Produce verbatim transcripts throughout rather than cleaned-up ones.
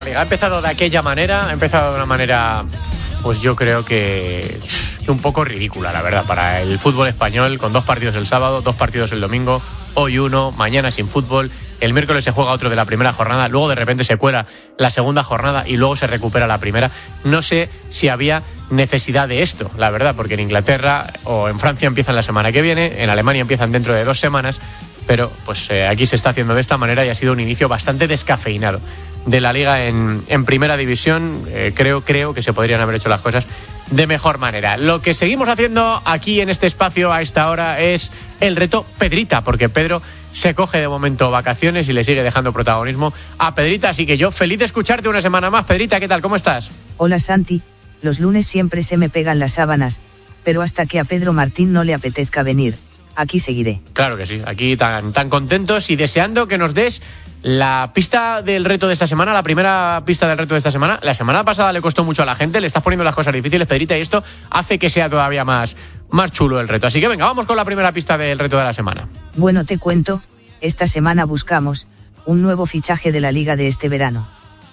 Ha empezado de aquella manera, ha empezado de una manera, pues yo creo que un poco ridícula, la verdad, para el fútbol español, con dos partidos el sábado, dos partidos el domingo, hoy uno, mañana sin fútbol, el miércoles se juega otro de la primera jornada, luego de repente se cuela la segunda jornada y luego se recupera la primera. No sé si había necesidad de esto, la verdad, porque en Inglaterra o en Francia empiezan la semana que viene, en Alemania empiezan dentro de dos semanas, pero pues eh, aquí se está haciendo de esta manera y ha sido un inicio bastante descafeinado de la Liga en, en Primera División. eh, creo, creo que se podrían haber hecho las cosas de mejor manera. Lo que seguimos haciendo aquí en este espacio a esta hora es el reto Pedrita, porque Pedro se coge de momento vacaciones y le sigue dejando protagonismo a Pedrita, así que yo feliz de escucharte una semana más. Pedrita, ¿qué tal? ¿Cómo estás? Hola Santi, los lunes siempre se me pegan las sábanas, pero hasta que a Pedro Martín no le apetezca venir, aquí seguiré. Claro que sí, aquí tan, tan contentos y deseando que nos des la pista del reto de esta semana, la primera pista del reto de esta semana. La semana pasada le costó mucho a la gente, le estás poniendo las cosas difíciles, Pedrita, y esto hace que sea todavía más, más chulo el reto. Así que venga, vamos con la primera pista del reto de la semana. Bueno, te cuento, esta semana buscamos un nuevo fichaje de la liga de este verano.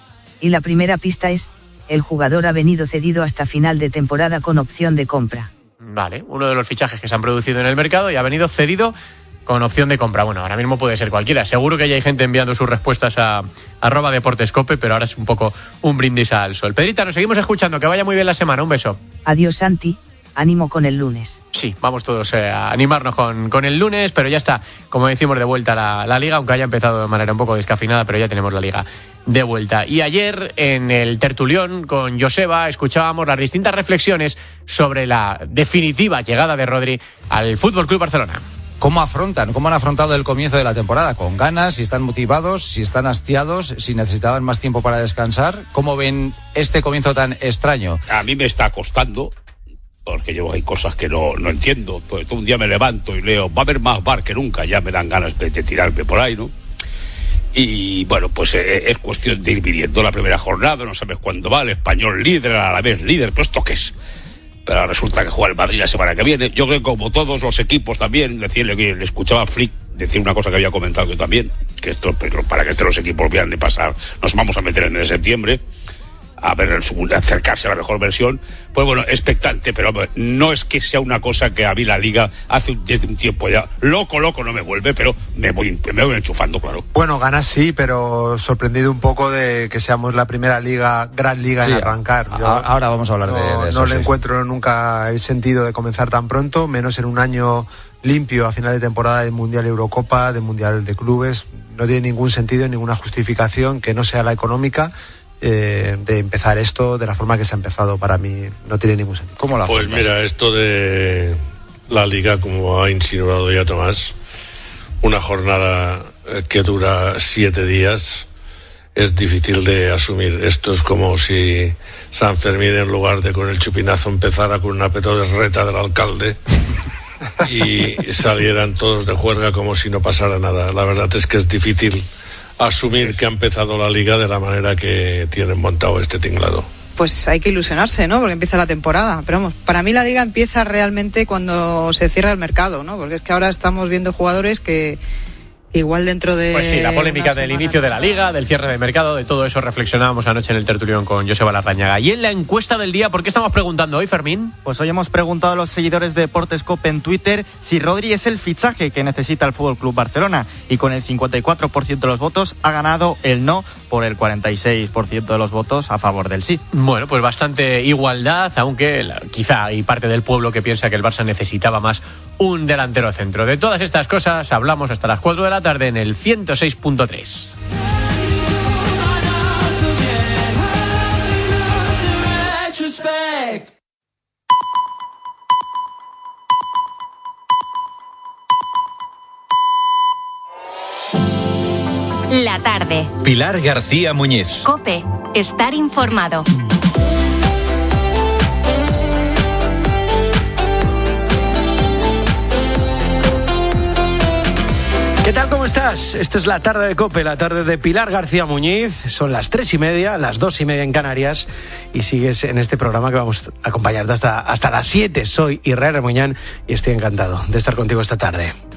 Y la primera pista es, el jugador ha venido cedido hasta final de temporada con opción de compra. Vale, uno de los fichajes que se han producido en el mercado y ha venido cedido con opción de compra. Bueno, ahora mismo puede ser cualquiera. Seguro que ya hay gente enviando sus respuestas a arroba deportescope, pero ahora es un poco un brindis al sol. Pedrita, nos seguimos escuchando. Que vaya muy bien la semana. Un beso. Adiós, Santi. Ánimo con el lunes. Sí, vamos todos eh, a animarnos con, con el lunes, pero ya está, como decimos, de vuelta la, la Liga, aunque haya empezado de manera un poco descafeinada, pero ya tenemos la Liga de vuelta. Y ayer, en el tertulión con Joseba, escuchábamos las distintas reflexiones sobre la definitiva llegada de Rodri al F C Barcelona. ¿Cómo afrontan? ¿Cómo han afrontado el comienzo de la temporada? ¿Con ganas? ¿Si están motivados? ¿Si están hastiados? ¿Si necesitaban más tiempo para descansar? ¿Cómo ven este comienzo tan extraño? A mí me está costando, porque yo hay cosas que no, no entiendo. Todo, todo un día me levanto y leo, va a haber más V A R que nunca, ya me dan ganas de, de tirarme por ahí, ¿no? Y bueno, pues eh, es cuestión de ir viviendo la primera jornada, no sabes cuándo va, el Español líder, a la vez líder, pero ¿esto qué es? Pero resulta que juega el Madrid la semana que viene. Yo creo que como todos los equipos también, decirle que le escuchaba a Flick decir una cosa que había comentado yo también, que esto, pero para que estos los equipos vean de pasar, nos vamos a meter en el mes de septiembre, a ver el segundo, acercarse a la mejor versión. Pues bueno, expectante, pero no es que sea una cosa que a mí la Liga hace un, desde un tiempo ya, loco, loco no me vuelve, pero me voy, me voy enchufando, claro. Bueno, ganas sí, pero sorprendido un poco de que seamos la primera liga, gran liga sí, en arrancar. Yo ahora vamos a hablar no, de, de eso. No le sí. encuentro nunca el sentido de comenzar tan pronto, menos en un año limpio a final de temporada de Mundial Eurocopa, de Mundial de Clubes. No tiene ningún sentido, ninguna justificación que no sea la económica. Eh, de empezar esto de la forma que se ha empezado. Para mí no tiene ningún sentido. ¿Cómo la pues formas? Mira, esto de la Liga, como ha insinuado ya Tomás, una jornada que dura siete días, es difícil de asumir. Esto es como si San Fermín, en lugar de con el chupinazo, empezara con una pedorreta del alcalde y salieran todos de juerga como si no pasara nada. La verdad es que es difícil asumir que ha empezado la Liga de la manera que tienen montado este tinglado. Pues hay que ilusionarse, ¿no? Porque empieza la temporada. Pero vamos, para mí la Liga empieza realmente cuando se cierra el mercado, ¿no? Porque es que ahora estamos viendo jugadores que igual dentro de... Pues sí, la polémica del inicio de la Liga, del cierre de mercado, de todo eso reflexionábamos anoche en el tertulión con Joseba Larrañaga. Y en la encuesta del día, ¿por qué estamos preguntando hoy, Fermín? Pues hoy hemos preguntado a los seguidores de Deportescope en Twitter si Rodri es el fichaje que necesita el F C Barcelona, y con el cincuenta y cuatro por ciento de los votos ha ganado el no por el cuarenta y seis por ciento de los votos a favor del sí. Bueno, pues bastante igualdad, aunque la, quizá hay parte del pueblo que piensa que el Barça necesitaba más un delantero centro. De todas estas cosas hablamos hasta las cuatro de la tarde en el ciento seis punto tres. La tarde. Pilar García Muñiz. COPE. Estar informado. ¿Qué tal? ¿Cómo estás? Esto es la tarde de COPE, la tarde de Pilar García Muñiz. Son las tres y media, las dos y media en Canarias, y sigues en este programa que vamos a acompañarte hasta, hasta las siete. Soy Israel Remuñán y estoy encantado de estar contigo esta tarde.